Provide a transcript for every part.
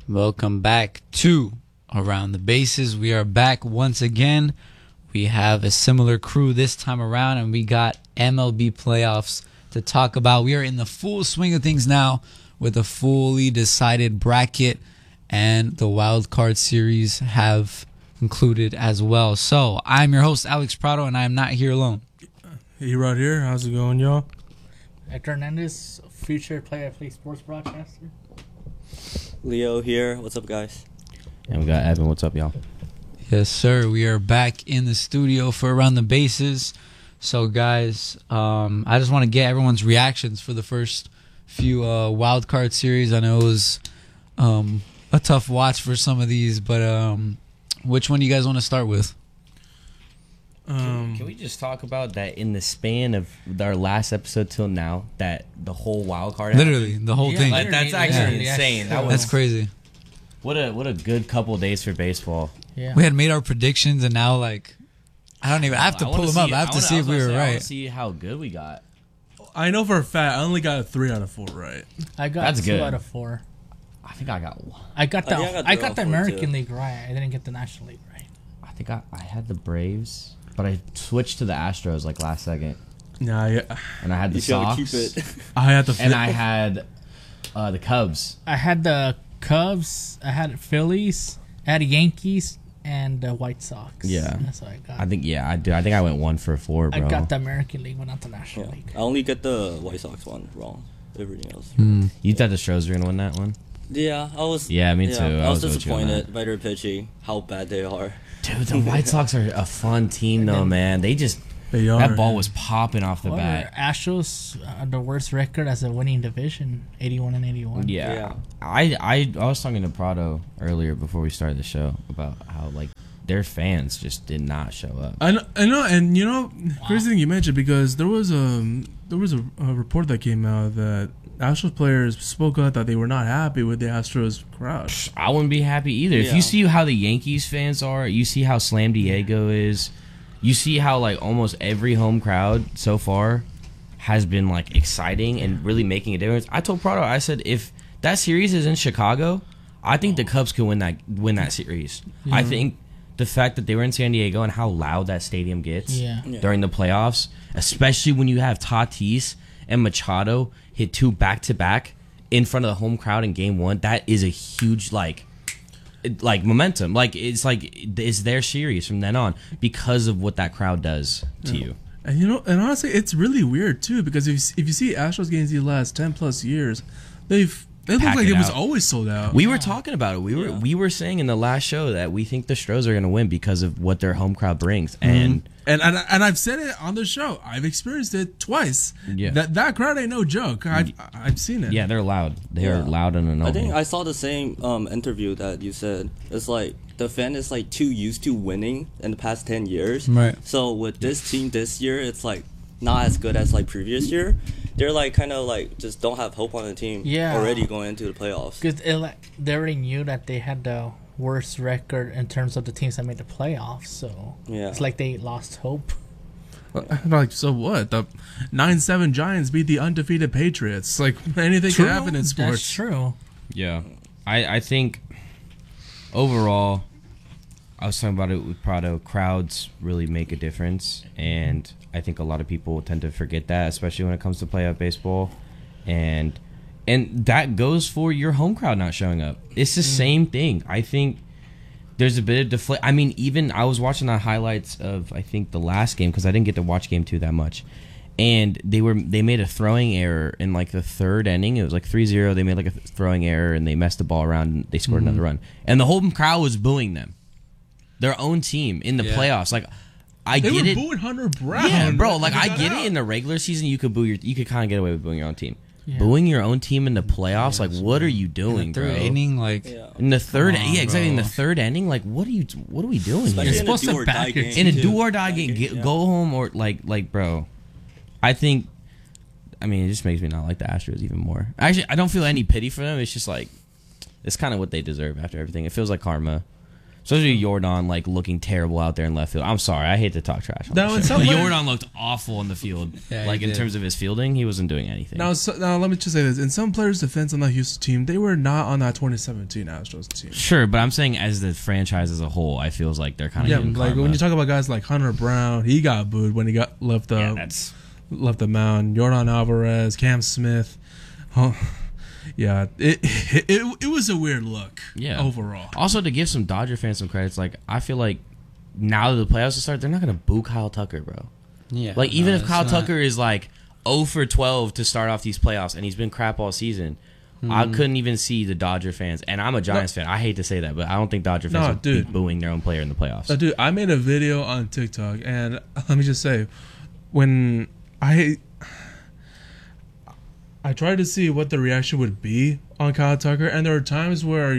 Welcome back to Around the Bases. We are back once again. We have a similar crew this time around, and we got MLB playoffs to talk about. We are in the full swing of things now with a fully decided bracket, and the wild card series have concluded as well. So I'm your host, Alex Prado, and I am not here alone. Hey, right here. How's it going, y'all? Hector Hernandez, future play-by-play sports broadcaster. Leo here. What's up, guys? And we got Evan. What's up, y'all? Yes, sir. We are back in the studio for Around the Bases. So, guys, I just want to get everyone's reactions for the first few wild card series. I know it was a tough watch for some of these, but which one do you guys want to start with? Can we just talk about that in the span of our last episode till now, that the whole wild card Literally, the whole thing. Like, that's actually insane. That's crazy. What a good couple of days for baseball. Yeah. We had made our predictions, and now, like, I have to pull them up. I have to see if we were I want right. to see how good we got. I know for a fact I only got a 3 out of 4 right. I got That's 2 good. out of 4. I think I got one. I got the I got the four, American too. League right. I didn't get the National League right. I think I had the Braves, but I switched to the Astros like last second, Nah, yeah. and I had the You should Sox, keep it. I had the and I had the Cubs. I had the Cubs, I had Phillies, I had Yankees, and the White Sox. Yeah. That's what I got. I think I do. I think I went 1 for 4, bro. I got the American League, but not the National Yeah. League. I only get the White Sox one wrong. Everything else. You thought the Stros were gonna win that one? Yeah, I was. Yeah, me too. I was with you on disappointed by their pitching. How bad they are. Dude, the White Sox are a fun team, though, man. They just They are. that ball was popping off the However, bat. Astros the worst record as a winning division, 81-81. Yeah, I was talking to Prado earlier before we started the show about how like their fans just did not show up. I know, and you know, crazy thing you mentioned, because there was a report that came out that Astros players spoke out that they were not happy with the Astros crowd. I wouldn't be happy either. If Yeah. you see how the Yankees fans are, you see how Slam Diego is, you see how like almost every home crowd so far has been like exciting and really making a difference. I told Prado, I said, if that series is in Chicago, I think the Cubs could win that series. I think the fact that they were in San Diego and how loud that stadium gets Yeah. during the playoffs, especially when you have Tatis and Machado hit 2 back-to-back in front of the home crowd in Game 1, that is a huge like momentum. It's their series from then on because of what that crowd does to you. And you know, and honestly, it's really weird too, because if you see Astros games the last 10+ years, they look Pack like it it was out. always sold out. We were talking about it. We were saying in the last show that we think the Stros are going to win because of what their home crowd brings. And And I've said it on the show. I've experienced it twice. Yeah. That crowd ain't no joke. I've seen it. yeah, they're loud. They are Yeah. loud and I annoying. think I saw the same interview that you said. It's like the fan is like too used to winning in the past 10 years. Right. So with this team this year, it's like not as good as like previous year. They're like kind of like just don't have hope on the team. Yeah. Already going into the playoffs. Because they already knew that they had the worst record in terms of the teams that made the playoffs, so Yeah. it's like they lost hope. Like, so what? The 9-7 Giants beat the undefeated Patriots. Like, anything can happen in That's sports. true. Yeah, I think overall, I was talking about it with Prado. Crowds really make a difference, and I think a lot of people tend to forget that, especially when it comes to playoff baseball, and that goes for your home crowd not showing up. It's the same thing. I think there's a bit of deflate. I mean, even I was watching the highlights of I think the last game because I didn't get to watch Game 2 that much. And they made a throwing error in like the 3rd inning. It was like 3-0. They made like a throwing error and they messed the ball around and they scored another run. And the whole crowd was booing them, their own team in the playoffs. Like I They get were it, booing Hunter Brown. yeah, bro. Like They I got get out. it in the regular season. You could kind of get away with booing your own team. Yeah. Booing your own team in the playoffs, like what are you doing, bro? Third inning, like Yeah. In the third, Come on, yeah, exactly. In the bro. 3rd inning, like what are we doing Especially here? You're supposed to do or back die your game, team. In a too. do or die game, Yeah. go home or like, bro. I think, I mean, it just makes me not like the Astros even more. Actually, I don't feel any pity for them. It's just like, it's kind of what they deserve after everything. It feels like karma. Especially Jordan like looking terrible out there in left field. I'm sorry, I hate to talk trash on Now, the in show, some but ways- Jordan looked awful in the field. Yeah, like he in did. terms of his fielding, he wasn't doing anything. Now, let me just say this: in some players' defense on that Houston team, they were not on that 2017 Astros team. Sure, but I'm saying as the franchise as a whole, I feels like they're kind of Yeah, getting like karma. when you talk about guys like Hunter Brown, he got booed when he got left yeah, the that's left the mound. Jordan Alvarez, Cam Smith. Oh, yeah, it was a weird look. Yeah. Overall. also to give some Dodger fans some credits. Like I feel like now that the playoffs will start, they're not gonna boo Kyle Tucker, bro. Yeah. Like even if it's Kyle not. Tucker is like 0 for 12 to start off these playoffs, and he's been crap all season. I couldn't even see the Dodger fans, and I'm a Giants fan. I hate to say that, but I don't think Dodger fans No, would dude. be booing their own player in the playoffs. Dude, I made a video on TikTok, and let me just say, when I tried to see what the reaction would be on Kyle Tucker, and there were times where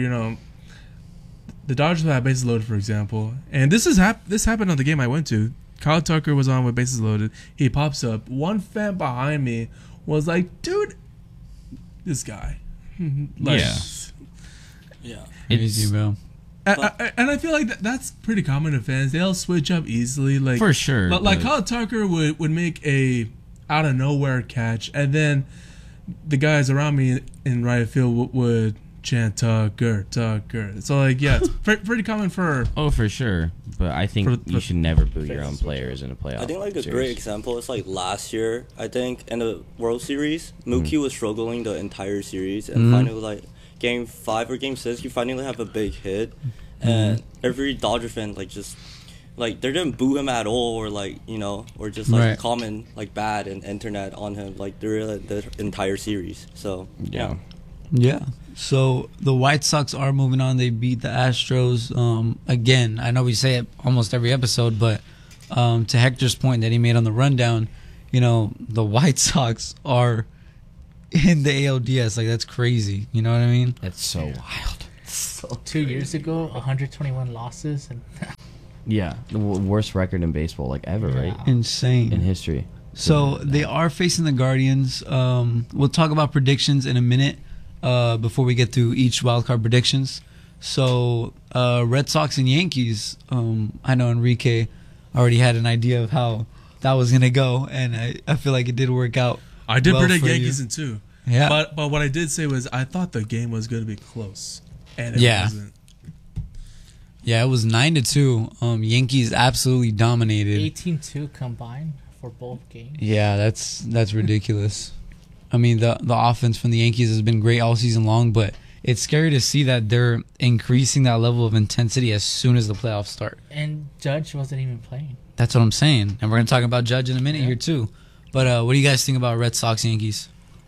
the Dodgers had bases loaded, for example, and this happened on the game I went to. Kyle Tucker was on with bases loaded. He pops up. One fan behind me was like, "Dude, this guy." Like, Yeah. Yeah. Crazy, bro. And I feel like that's pretty common to fans. They'll switch up easily, like For sure, Like but- Kyle Tucker would make a out of nowhere catch, and then the guys around me in right field would chant Tucker. So like, yeah, it's pretty common for. Oh, for sure. But I think For- you should never boo your own players in a playoff. I think like a series. great example is like last year. I think in the World Series, Mookie was struggling the entire series, and finally like Game 5 or Game 6, you finally have a big hit, and every Dodger fan like just like they didn't boo him at all, or like or just like Right. comment like bad and internet on him like through the entire series. So Yeah. Yeah. So the White Sox are moving on. They beat the Astros. Again, I know we say it almost every episode, but to Hector's point that he made on the rundown, the White Sox are in the ALDS. Like, that's crazy. You know what I mean? That's so wild. 2 years ago, 121 losses, and Yeah. The worst record in baseball, like ever, right? Insane. In history. So they are facing the Guardians. We'll talk about predictions in a minute before we get through each wildcard predictions. So Red Sox and Yankees. I know Enrique already had an idea of how that was going to go, and I feel like it did work out. I did well predict for you. Yankees in 2. Yeah. But what I did say was I thought the game was going to be close, and it Yeah. wasn't. Yeah, it was 9-2. Yankees absolutely dominated. 18-2 combined for both games. Yeah, that's ridiculous. I mean, the offense from the Yankees has been great all season long, but it's scary to see that they're increasing that level of intensity as soon as the playoffs start. And Judge wasn't even playing. That's what I'm saying. And we're going to talk about Judge in a minute here, too. But what do you guys think about Red Sox Yankees?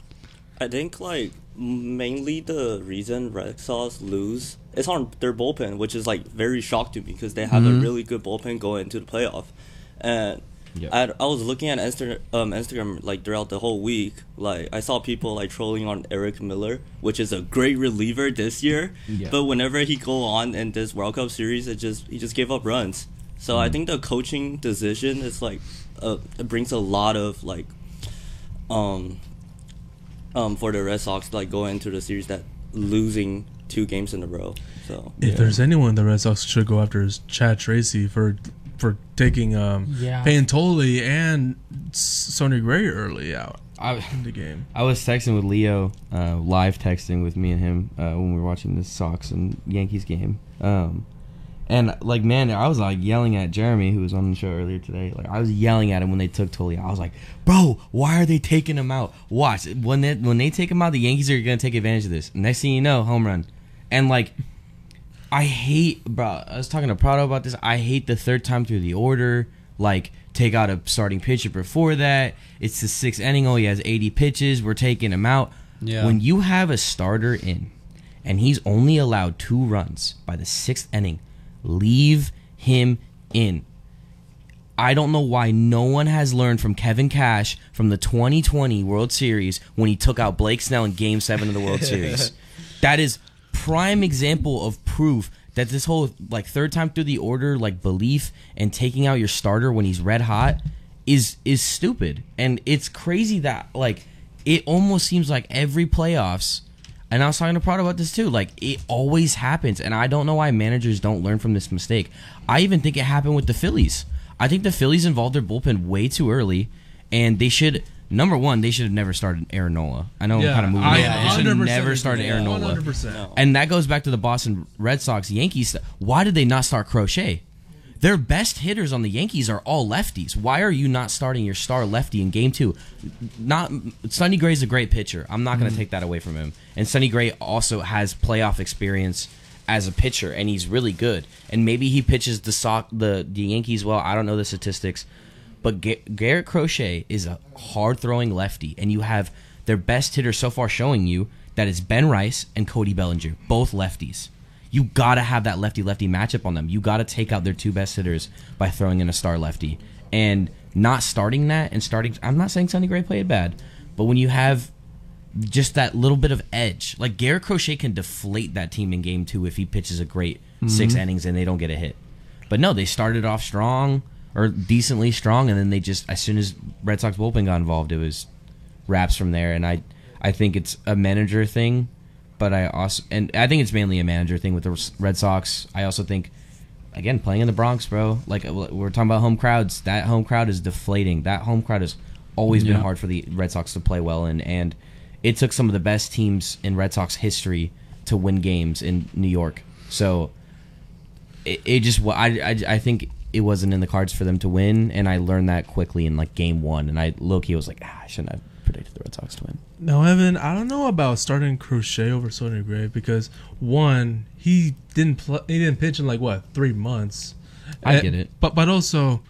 I think like mainly the reason Red Sox lose is on their bullpen, which is like very shocked to me because they have a really good bullpen going into the playoff. And Yep. I was looking at Instagram like throughout the whole week. Like I saw people like trolling on Eric Miller, which is a great reliever this year. Yeah. But whenever he go on in this World Cup series, he just gave up runs. So I think the coaching decision is like it brings a lot of like for the Red Sox like going into the series that losing 2 games in a row. So If there's anyone the Red Sox should go after is Chad Tracy for taking Payne Tolley and Sonny Gray early out in the game. I was texting with Leo, live texting with me and him when we were watching the Sox and Yankees game. And like, man, I was like yelling at Jeremy, who was on the show earlier today. Like, I was yelling at him when they took Tolley. I was like, bro, why are they taking him out? Watch, when they take him out, the Yankees are gonna take advantage of this. Next thing you know, home run. And like, I hate, bro. I was talking to Prado about this. I hate the third time through the order. Like, take out a starting pitcher before that. It's the 6th inning. Oh, he has 80 pitches. We're taking him out. Yeah. When you have a starter in, and he's only allowed 2 runs by the 6th inning, leave him in. I don't know why no one has learned from Kevin Cash from the 2020 World Series when he took out Blake Snell in Game 7 of the World Series. That is prime example of proof that this whole like third time through the order like belief and taking out your starter when he's red hot is stupid. And it's crazy that like it almost seems like every playoffs And I was talking to Prado about this too. Like, it always happens, and I don't know why managers don't learn from this mistake. I even think it happened with the Phillies. I think the Phillies involved their bullpen way too early, and they should. Number one, they should have never started Aaron Nola. I know I'm kind of moving on. They should have never started Aaron Nola. 100%. No. And that goes back to the Boston Red Sox Yankees. Why did they not start Crochet? Their best hitters on the Yankees are all lefties. Why are you not starting your star lefty in Game 2? Sonny Gray's a great pitcher. I'm not going to take that away from him. And Sonny Gray also has playoff experience as a pitcher, and he's really good. And maybe he pitches the Yankees well. I don't know the statistics. But Garrett Crochet is a hard-throwing lefty, and you have their best hitter so far showing you that it's Ben Rice and Cody Bellinger, both lefties. You got to have that lefty-lefty matchup on them. You got to take out their two best hitters by throwing in a star lefty. And not starting that and starting... I'm not saying Sonny Gray played bad, but when you have just that little bit of edge, like Garrett Crochet can deflate that team in Game 2 if he pitches a great 6 innings and they don't get a hit. But no, they started off strong... or decently strong, and then they just, as soon as Red Sox bullpen got involved, it was wraps from there. And I think it's a manager thing, but I think it's mainly a manager thing with the Red Sox. I also think, again, playing in the Bronx, bro, like we're talking about home crowds, that home crowd is deflating. That home crowd has always been hard for the Red Sox to play well in, and it took some of the best teams in Red Sox history to win games in New York. So it just, I think it wasn't in the cards for them to win, and I learned that quickly in like Game 1, and I low-key was like, I shouldn't have predicted the Red Sox to win. Now, Evan, I don't know about starting Crochet over Sonny Gray because one, he didn't pitch in like what 3 months. I get it, but also,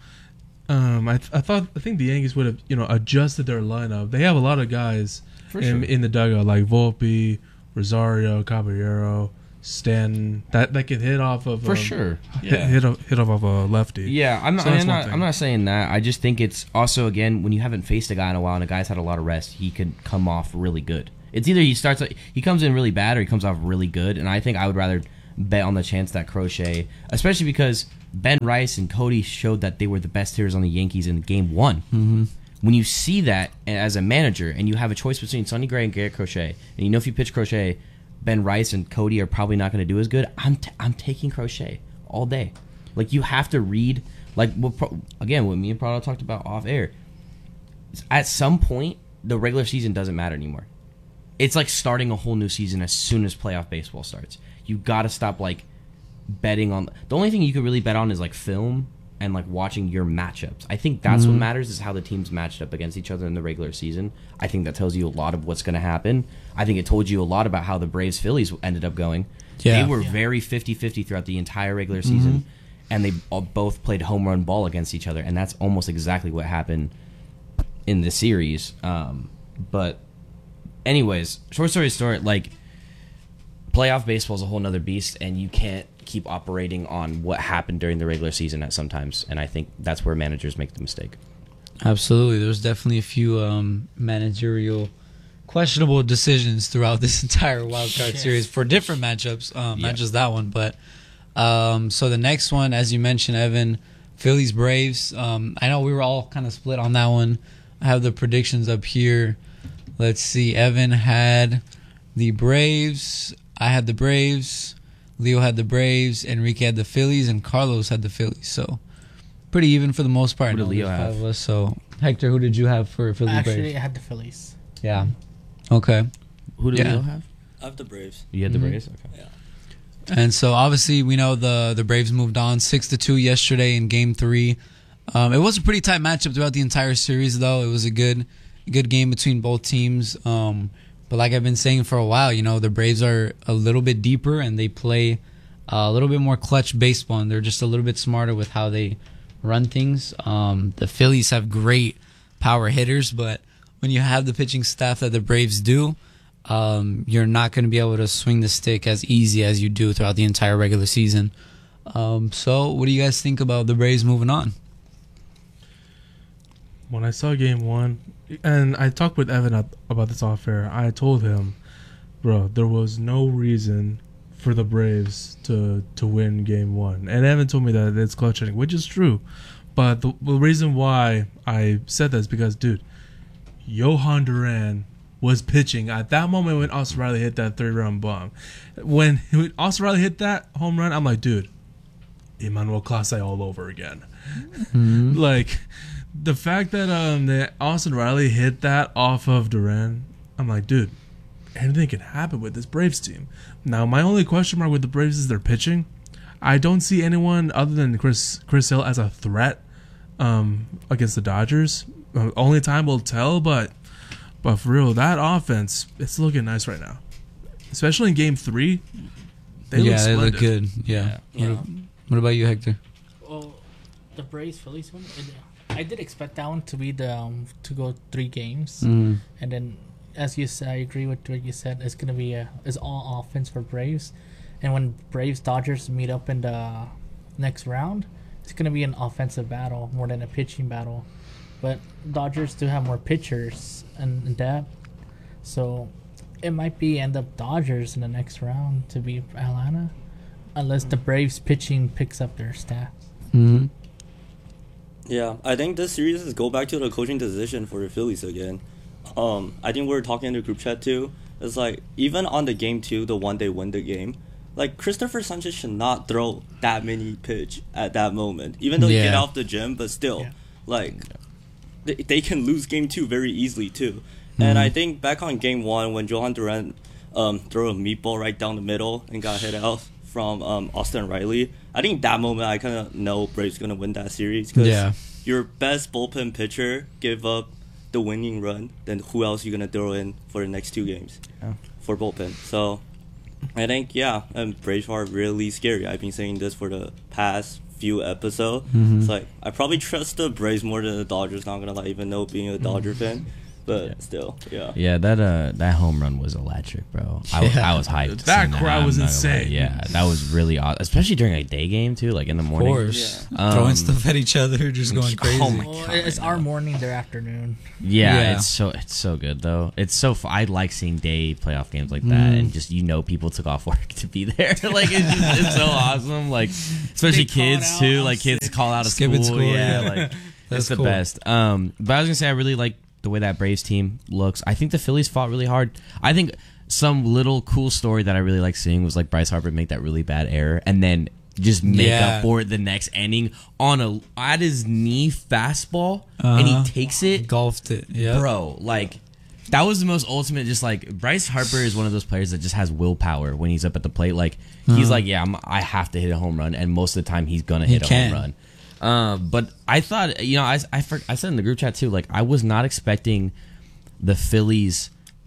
I think the Yankees would have adjusted their lineup. They have a lot of guys in the dugout like Volpe, Rosario, Caballero, Stanton that can hit off of for sure. Yeah. Hit off of a lefty. Yeah, I'm not saying that. I just think it's also, again, when you haven't faced a guy in a while and a guy's had a lot of rest, he could come off really good. It's either he comes in really bad or he comes off really good, and I think I would rather bet on the chance that Crochet, especially because Ben Rice and Cody showed that they were the best hitters on the Yankees in Game 1. Mm-hmm. When you see that as a manager and you have a choice between Sonny Gray and Garrett Crochet, and you know if you pitch Crochet, Ben Rice and Cody are probably not going to do as good. I'm taking Crochet all day. Like, you have to read, like, again, what me and Prado talked about off air. At some point, the regular season doesn't matter anymore. It's like starting a whole new season as soon as playoff baseball starts. You got to stop, like, betting on. The only thing you could really bet on is, like, film and, like, watching your matchups. I think that's what matters, is how the teams matched up against each other in the regular season. I think that tells you a lot of what's going to happen. I think it told you a lot about how the Braves-Phillies ended up going. Yeah. They were very 50-50 throughout the entire regular season, and they both played home run ball against each other, and that's almost exactly what happened in the series. But anyways, short story short, like, playoff baseball is a whole nother beast, and you can't keep operating on what happened during the regular season at sometimes, and I think that's where managers make the mistake. Absolutely. There's definitely a few managerial questionable decisions throughout this entire wild card series for different matchups, not just that one. But so the next one, as you mentioned, Evan, Phillies Braves. I know we were all kind of split on that one. I have the predictions up here. Let's see. Evan had the Braves. I had the Braves. Leo had the Braves. Enrique had the Phillies, and Carlos had the Phillies. So pretty even for the most part. Who did Leo have? So Hector, who did you have for Phillies Braves? Actually, I had the Phillies. Yeah. Okay. Who did Leo have? I have the Braves. You had the Braves? Okay. Yeah. And so obviously we know the Braves moved on 6-2 yesterday in Game 3. It was a pretty tight matchup throughout the entire series, though. It was a good game between both teams. But like I've been saying for a while, the Braves are a little bit deeper and they play a little bit more clutch baseball, and they're just a little bit smarter with how they run things. The Phillies have great power hitters, but when you have the pitching staff that the Braves do, you're not going to be able to swing the stick as easy as you do throughout the entire regular season. So what do you guys think about the Braves moving on? When I saw Game 1, and I talked with Evan about this off air, I told him, bro, there was no reason for the Braves to win Game 1. And Evan told me that it's clutch hitting, which is true. But the reason why I said that is because, dude, Johan Duran was pitching at that moment when Austin Riley hit that 3rd-run bomb. When Austin Riley hit that home run, I'm like, dude, Emmanuel Clase all over again. Like, the fact that Austin Riley hit that off of Duran, I'm like, dude, anything can happen with this Braves team. Now, my only question mark with the Braves is their pitching. I don't see anyone other than Chris Hill as a threat against the Dodgers. Only time will tell, but for real, that offense, it's looking nice right now. Especially in Game 3. They look good. Yeah. What about you, Hector? Well, the Braves Phillies one, I did expect that one to be to go 3 games, and then as you said, I agree with what you said. It's gonna be it's all offense for Braves, and when Braves Dodgers meet up in the next round, it's gonna be an offensive battle more than a pitching battle. But Dodgers do have more pitchers and depth, so it might be end up Dodgers in the next round to beat Atlanta, unless the Braves pitching picks up their stats. Mm-hmm. Yeah, I think this series is go back to the coaching decision for the Phillies again. I think we were talking in the group chat too. It's like, even on the Game 2, the one they win the game, like, Christopher Sanchez should not throw that many pitch at that moment. Even though he get off the gym, but still, like, they can lose Game 2 very easily too. And I think back on Game 1, when Johan Duran threw a meatball right down the middle and got hit out from Austin Riley, I think that moment I kind of know Braves going to win that series. Because your best bullpen pitcher give up the winning run, then who else are you going to throw in for the next 2 games for bullpen? So I think, and Braves are really scary. I've been saying this for the past few episodes. It's like, I probably trust the Braves more than the Dodgers, not going to lie, even though being a Dodger fan. But still, yeah. That home run was electric, bro. I was hyped. That crowd was insane. Yeah, that was really awesome, especially during a day game too, like in the morning. Of course, throwing stuff at each other, just going crazy. Oh my God, it's our morning, their afternoon. Yeah, it's so good though. It's so I like seeing day playoff games like that, and just people took off work to be there. Like it's so awesome. Like especially kids too. Like kids call out of school. Yeah, like that's the best. But I was gonna say I really like the way that Braves team looks. I think the Phillies fought really hard. I think some little cool story that I really like seeing was like Bryce Harper make that really bad error and then just make up for it the next inning on at his knee fastball, and he takes it, golfed it, bro. Like that was the most ultimate. Just like Bryce Harper is one of those players that just has willpower when he's up at the plate. Like he's like, I have to hit a home run, and most of the time he's gonna hit a home run. But I thought, I said in the group chat too, like I was not expecting the Phillies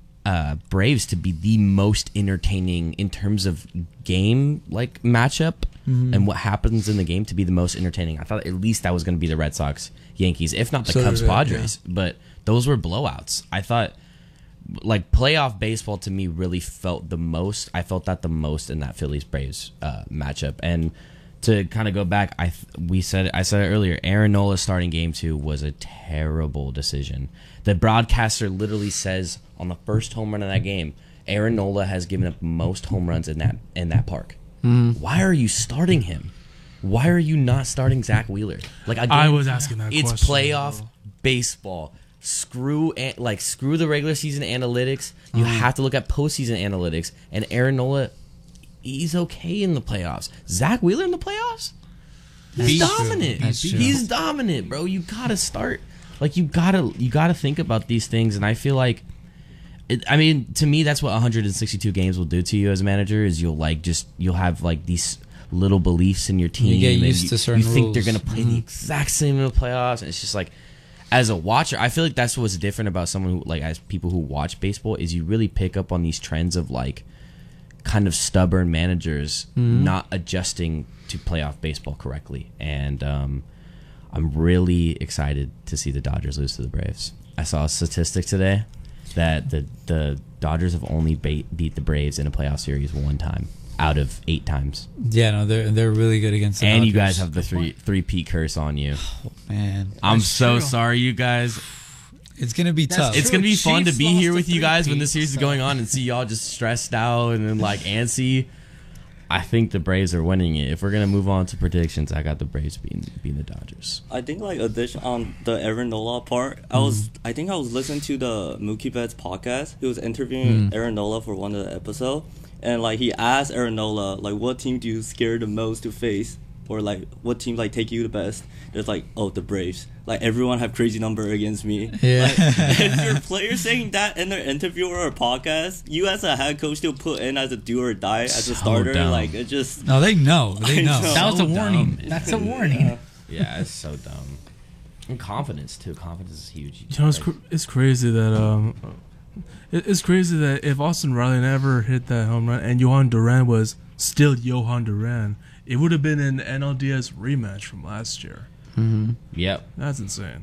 Braves to be the most entertaining in terms of game like matchup and what happens in the game to be the most entertaining. I thought at least that was going to be the Red Sox Yankees, if not the Cubs Padres, but those were blowouts. I thought like playoff baseball to me really felt the most. I felt that the most in that Phillies Braves matchup. And to kind of go back, I said it earlier. Aaron Nola starting Game 2 was a terrible decision. The broadcaster literally says on the first home run of that game, Aaron Nola has given up most home runs in that park. Why are you starting him? Why are you not starting Zach Wheeler? Like again, I was asking that question. It's playoff baseball. Screw the regular season analytics. You have to look at postseason analytics. And Aaron Nola, he's okay in the playoffs. Zach Wheeler in the playoffs? He's dominant. He's dominant, bro. You gotta start. Like you gotta think about these things, and I feel like, to me, that's what 162 games will do to you as a manager. Is you'll have like these little beliefs in your team. You get used to certain rules. You think they're gonna play the exact same in the playoffs, and it's just like, as a watcher, I feel like that's what's different about someone who, like, as people who watch baseball, is you really pick up on these trends of like kind of stubborn managers not adjusting to playoff baseball correctly. And I'm really excited to see the Dodgers lose to the Braves. I saw a statistic today that the Dodgers have only beat the Braves in a playoff series one time out of 8 times. Yeah, no, they're really good against the and Dodgers. You guys have the three-peat curse on you. Oh, man. I'm so sorry, you guys. It's going to be tough. It's going to be fun to be here with you guys when the series is going on and see y'all just stressed out and then like antsy. I think the Braves are winning it. If we're gonna move on to predictions, I got the Braves beating the Dodgers. I think like addition on the Aaron Nola part, I think I was listening to the Mookie Betts podcast. He was interviewing Aaron Nola for one of the episode, and like he asked Aaron Nola like, what team do you scare the most to face, or like what team like take you the best? There's like, oh, the Braves. Like everyone have crazy number against me. Yeah. Like, if your player saying that in their interview or a podcast, you as a head coach still put in as a do or die as a starter. dumb. Like it just. No, they know. They I know. know. That was a So warning. dumb. That's a warning. Yeah, it's so dumb. And confidence too. Confidence is huge. You know, it's crazy that it's crazy that if Austin Riley never hit that home run and Johan Duran was still Johan Duran, it would have been an NLDS rematch from last year. Yep. That's insane.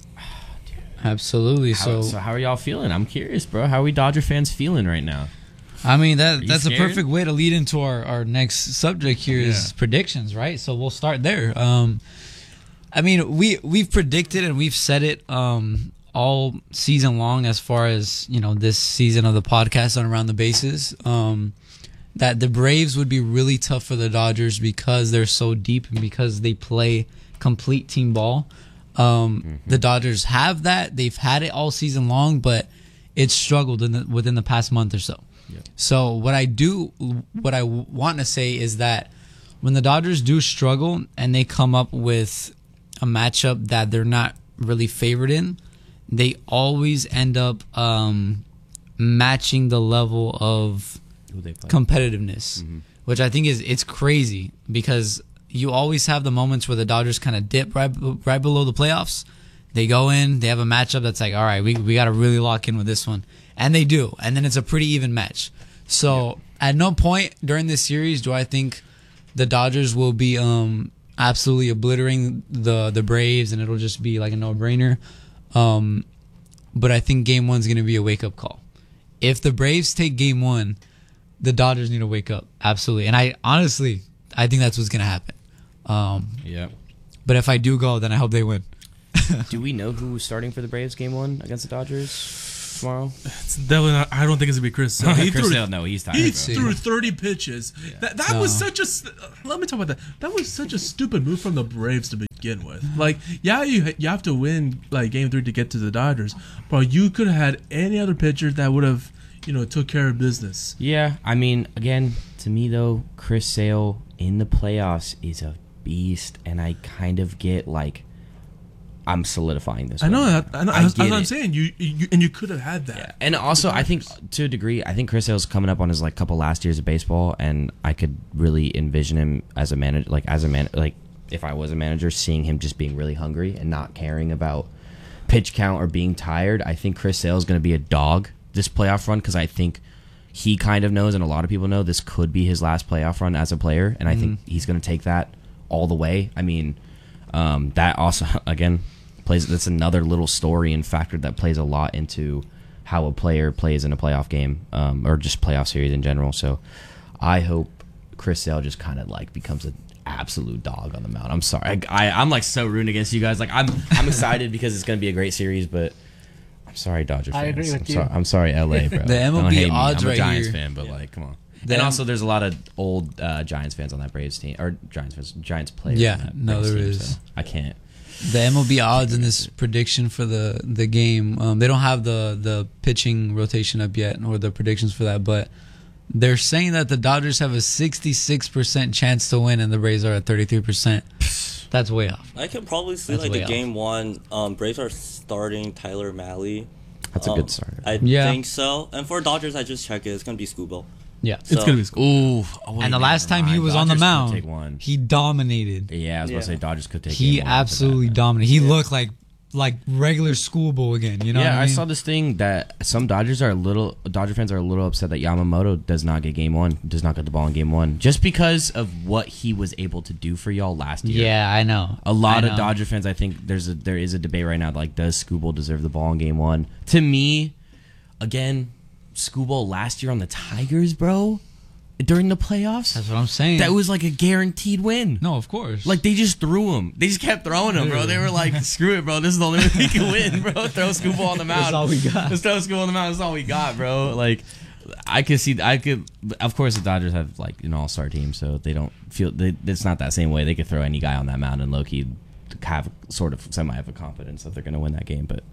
Absolutely. So how are y'all feeling? I'm curious, bro. How are we Dodger fans feeling right now? I mean, that's a scared? perfect way to lead into our next subject here is predictions, right? So we'll start there. I mean, we've predicted and we've said it all season long as far as, you know, this season of the podcast on Around the Bases, that the Braves would be really tough for the Dodgers because they're so deep and because they play complete team ball. The Dodgers have that. They've had it all season long, but it's struggled within the past month or so. Yep. So what I want to say is that when the Dodgers do struggle and they come up with a matchup that they're not really favored in, they always end up matching the level of Who they play? competitiveness, which I think it's crazy because you always have the moments where the Dodgers kind of dip right below the playoffs. They go in, they have a matchup that's like, all right, we got to really lock in with this one. And they do. And then it's a pretty even match. So at no point during this series do I think the Dodgers will be absolutely obliterating the Braves and it'll just be like a no-brainer. But I think game one's going to be a wake-up call. If the Braves take game one, the Dodgers need to wake up. Absolutely. And I think that's what's going to happen. Yep. But if I do go, then I hope they win. Do we know who's starting for the Braves game one against the Dodgers tomorrow? It's definitely not, I don't think it's gonna be Chris Sale. Chris Sale, no, he's tired. He Bro. threw 30 pitches. That was such a. Let me talk about that. That was such a stupid move from the Braves to begin with. Like, yeah, you have to win like game 3 to get to the Dodgers, but you could have had any other pitcher that would have, took care of business. Yeah, I mean, again, to me though, Chris Sale in the playoffs is a beast, and I kind of get like, I'm solidifying this. I know one. that. I know. That's what I'm saying. You could have had that. Yeah. And also, I think to a degree, I think Chris Sale's coming up on his like couple last years of baseball, and I could really envision him as a manager, like if I was a manager, seeing him just being really hungry and not caring about pitch count or being tired. I think Chris Sale is going to be a dog this playoff run because I think he kind of knows, and a lot of people know, this could be his last playoff run as a player, and I think he's going to take that all the way. I mean, that also again plays. That's another little story and factor that plays a lot into how a player plays in a playoff game, or just playoff series in general. So, I hope Chris Sale just kind of like becomes an absolute dog on the mound. I'm sorry, I'm like so rooting against you guys. Like I'm excited because it's going to be a great series, but I'm sorry, Dodger fans. I agree with you. I'm sorry, LA, bro. The MLB Don't hate me. odds I'm a right Giants here. fan, but like, come on. The And also, there's a lot of old Giants fans on that Braves team, or Giants players. Yeah, on that no, Braves there team, is. so I can't. The MLB odds in this prediction for the game, they don't have the pitching rotation up yet or the predictions for that, but they're saying that the Dodgers have a 66% chance to win and the Braves are at 33%. That's way off. I can probably see That's like way the off. game one. Braves are starting Tyler Malley. That's a good starter. I Yeah. think so. And for Dodgers, I just checked it. It's gonna be Scoobo. Yeah. It's gonna be school. Ooh, And the last time he was on the Dodgers could take mound, one. he dominated. Yeah, I was about to say Yeah. Dodgers could take. He game one after absolutely that. dominated. He looked like regular schoolboy again. You know? Yeah, what I I mean? saw this thing that some Dodger fans are a little upset that Yamamoto does not get game one, does not get the ball in game one, just because of what he was able to do for y'all last year. Yeah, I know. A lot I of know. Dodger fans, I think there is a debate right now, like, does Skubal deserve the ball in game one? To me, again, Skubal last year on the Tigers, bro, during the playoffs, That's what I'm saying. that was like a guaranteed win. no, of course. Like, they just threw him. They just kept throwing him, bro. They were like, screw it, bro. This is the only way we can win, bro. Throw Skubal on the mound. That's all we got. Let's throw Skubal on the mound. That's all we got, bro. Like, I could see. I could. Of course, the Dodgers have like an all-star team, so they don't feel. It's not that same way. They could throw any guy on that mound and low-key have sort of semi have a confidence that they're going to win that game. But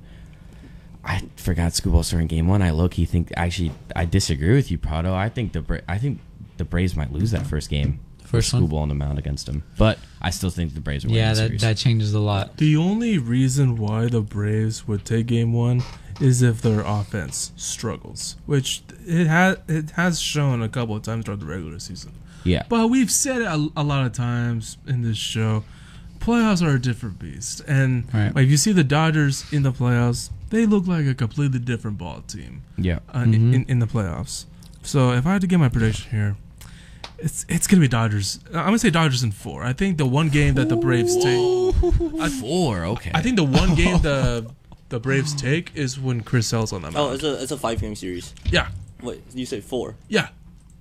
I forgot Scooball starting game one. I low-key think actually I disagree with you, Prado. I think the Braves might lose that first game. First one? Scooball on the mound against them, but I still think the Braves are winning Yeah, the that series. that changes a lot. The only reason why the Braves would take game one is if their offense struggles, which it has shown a couple of times throughout the regular season. Yeah. But we've said it a lot of times in this show, playoffs are a different beast. And Right. like, if you see the Dodgers in the playoffs, they look like a completely different ball team Yeah. in the playoffs. So if I had to give my prediction here, it's gonna be Dodgers. I'm gonna say Dodgers in 4. I think the one game that the Braves take. 4. Okay. I think the one game the Braves take is when Chris Sale's on that Oh, mound. it's a 5-game series. Yeah, Wait, you say 4? yeah,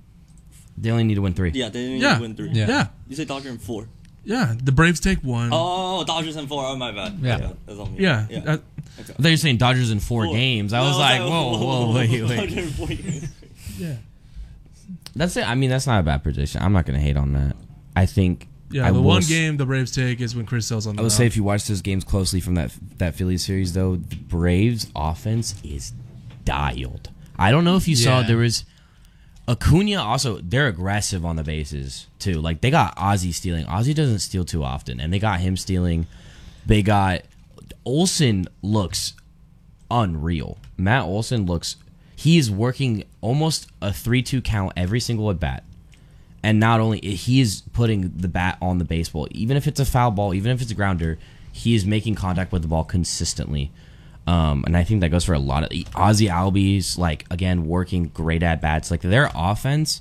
they only need to win 3. Yeah, they didn't Yeah. even win 3. Yeah. yeah, You say Dodgers in 4. yeah. The Braves take one. Oh, Dodgers in 4. Oh, my bad. Yeah. My bad. That's on me. yeah. Yeah. I thought you were saying Dodgers in 4 games. I was like, whoa, wait. Dodgers in 4 games. Yeah. That's it. I mean, that's not a bad prediction. I'm not going to hate on that. I think. Yeah, I the will one s- game the Braves take is when Chris Sale's on the I would mound. say if you watch those games closely from that Phillies series, though, the Braves offense is dialed. I don't know if you saw Yeah. there was Acuna. Also, they're aggressive on the bases too. Like they got Ozzy stealing. Ozzy doesn't steal too often, and they got him stealing. They got Olsen looks unreal. Matt Olsen looks. He is working almost a 3-2 count every single at bat. And not only he is putting the bat on the baseball, even if it's a foul ball, even if it's a grounder, he is making contact with the ball consistently. And I think that goes for a lot of Ozzy Albies, like again working great at bats. Like their offense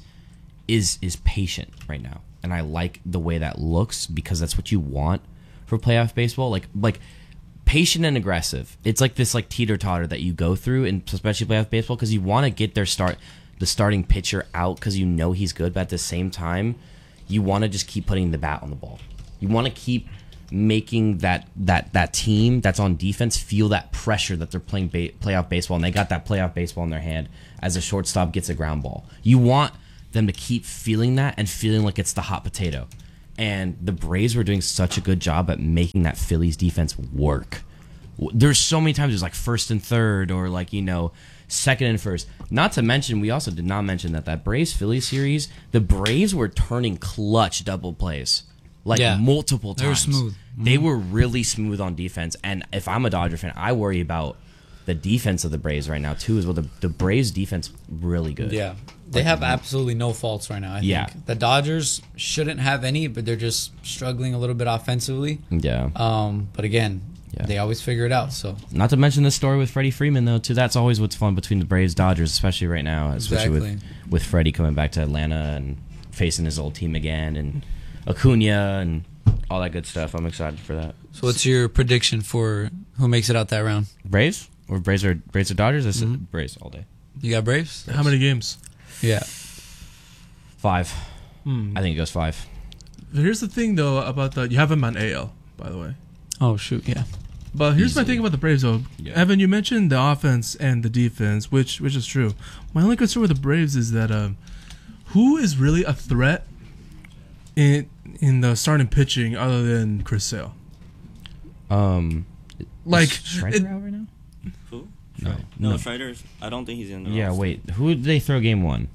is patient right now, and I like the way that looks because that's what you want for playoff baseball. Like patient and aggressive. It's like this like teeter totter that you go through, and especially playoff baseball because you want to get the starting pitcher out because you know he's good, but at the same time, you want to just keep putting the bat on the ball. You want to keep making that team that's on defense feel that pressure that they're playing playoff baseball, and they got that playoff baseball in their hand as a shortstop gets a ground ball. You want them to keep feeling that and feeling like it's the hot potato. And the Braves were doing such a good job at making that Phillies defense work. There's so many times there's like first and third or like, second and first. Not to mention, we also did not mention that Braves-Phillies series, the Braves were turning clutch double plays. Like multiple times. They were smooth. They were really smooth on defense. And if I'm a Dodger fan, I worry about the defense of the Braves right now too as well. The Braves defense really good. Yeah. They have absolutely no faults right now, I Yeah. think. The Dodgers shouldn't have any, but they're just struggling a little bit offensively. Yeah. But again, they always figure it out. So Not to mention the story with Freddie Freeman though too. That's always what's fun between the Braves Dodgers, especially right now, especially Exactly. with Freddie coming back to Atlanta and facing his old team again, and Acuna and all that good stuff. I'm excited for that. So what's your prediction for who makes it out that round? Braves or Braves or Dodgers? I said Braves all day. You got Braves? How many games? Yeah. 5. I think it goes 5. Here's the thing though about you have him on AL, by the way. Oh shoot, yeah. But here's my Easily. thing about the Braves, though. Yeah. Evan, you mentioned the offense and the defense, which is true. My only concern with the Braves is that who is really a threat in the starting pitching other than Chris Sale? Like, is Strider out right now? Who? No. Strider's. I don't think he's in the Yeah, roster. wait. Who did they throw game 1?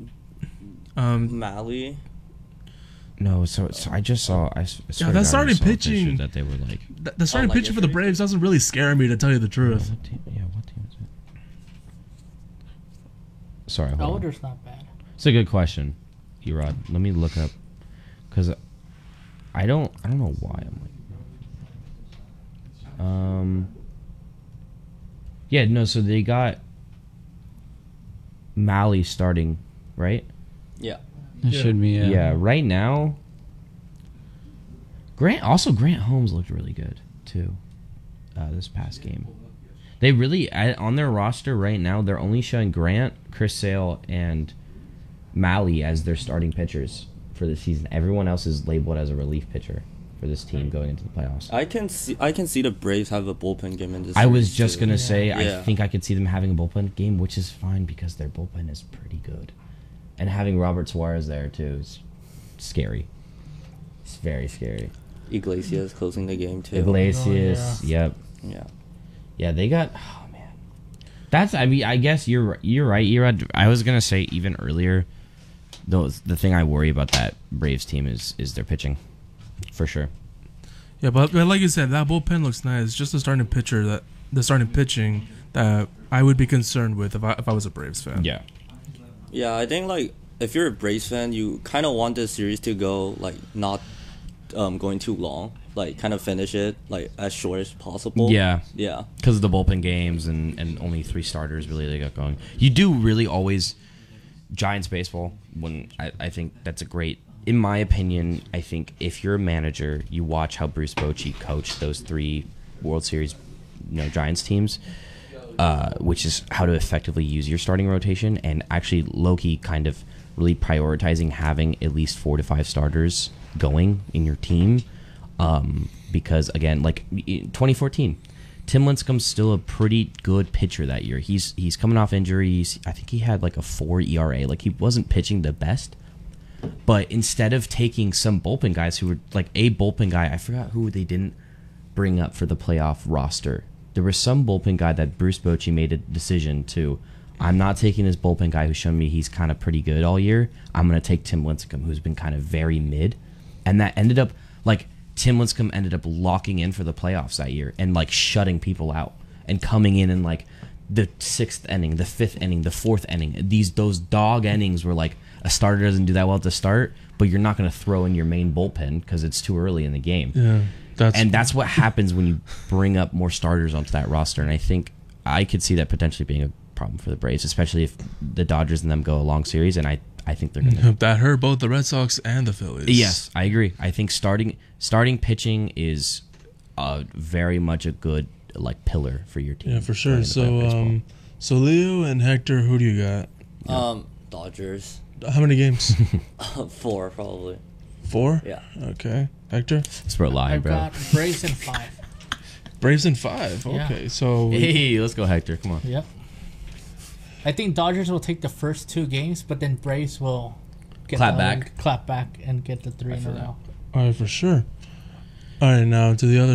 Malley. No, so I just saw. I swear to God, that I starting saw a picture pitching- that they were like. the starting like pitching for the yesterday? Braves doesn't really scare me, to tell you the truth. What team? Yeah, what team is it? Sorry, hold on. Elder's not bad. It's a good question, Erod. Let me look up because I don't know why I'm like. Yeah, no. So they got Malley starting, right? Yeah. It should be. Yeah. Right now. Grant Holmes looked really good too. This past game, they really on their roster right now. They're only showing Grant, Chris Sale, and Malley as their starting pitchers for the season. Everyone else is labeled as a relief pitcher. for this team going into the playoffs. I can see the Braves have a bullpen game in this. I was series, just too. going to say, Yeah. I think I could see them having a bullpen game, which is fine because their bullpen is pretty good. And having Robert Suarez there, too, is scary. It's very scary. Iglesias closing the game too. Iglesias, yep. Yeah. Yeah, they got... Oh, man. That's... I mean, I guess you're right, Erod. I was going to say even earlier, the thing I worry about that Braves team is their pitching. For sure. Yeah, but like you said, that bullpen looks nice. Just the starting pitching that I would be concerned with if I was a Braves fan. Yeah. Yeah, I think like if you're a Braves fan, you kind of want this series to go like not going too long, like kind of finish it like as short as possible. Yeah. Yeah. Because of the bullpen games and only 3 starters really they got going. You do really always Giants baseball when I think that's a great. In my opinion, I think if you're a manager, you watch how Bruce Bochy coached those 3 World Series, Giants teams, which is how to effectively use your starting rotation, and actually low-key kind of really prioritizing having at least 4 to 5 starters going in your team, because again, like 2014, Tim Lincecum's still a pretty good pitcher that year. He's coming off injuries. I think he had like a 4 ERA. Like he wasn't pitching the best. But instead of taking some bullpen guys who were like a bullpen guy, I forgot who they didn't bring up for the playoff roster. There was some bullpen guy that Bruce Bochy made a decision to, I'm not taking this bullpen guy who's shown me he's kind of pretty good all year. I'm going to take Tim Lincecum, who's been kind of very mid. And that ended up, like, Tim Lincecum ended up locking in for the playoffs that year and, like, shutting people out and coming in like, the 6th inning, the 5th inning, the 4th inning. Those dog innings where, like, a starter doesn't do that well at the start, but you're not going to throw in your main bullpen because it's too early in the game. Yeah, that's what happens when you bring up more starters onto that roster. And I think I could see that potentially being a problem for the Braves, especially if the Dodgers and them go a long series. And I think they're going to. That hurt both the Red Sox and the Phillies. Yes, I agree. I think starting pitching is very much a good like pillar for your team. Yeah, for sure. So Leo and Hector, who do you got? Dodgers. How many games? 4 probably. 4? Yeah. Okay. Hector? Spurt lie, I've bro. got Braves in 5. Braves in 5. Yeah. Okay. So Hey, let's go, Hector. Come on. Yep. I think Dodgers will take the first 2 games, but then Braves will clap back and get the 3 in a row. all right, for sure. All right, now to the other